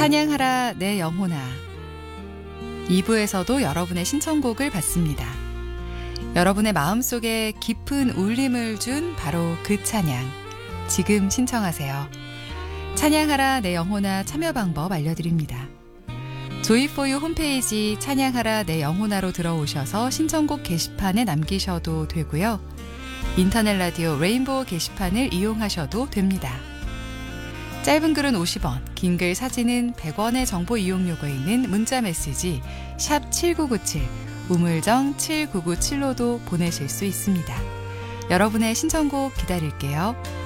찬양하라 내 영혼아. 2부에서도 여러분의 신청곡을 받습니다. 여러분의 마음속에 깊은 울림을 준 바로 그 찬양. 지금 신청하세요. 찬양하라 내 영혼아 참여 방법 알려드립니다. 조이포유 홈페이지 찬양하라 내 영혼아로 들어오셔서 신청곡 게시판에 남기셔도 되고요. 인터넷 라디오 레인보우 게시판을 이용하셔도 됩니다. 짧은 글은 50원, 긴 글 사진은 100원의 정보 이용료가 있는 문자 메시지 샵 7997, 우물정 7997로도 보내실 수 있습니다. 여러분의 신청곡 기다릴게요.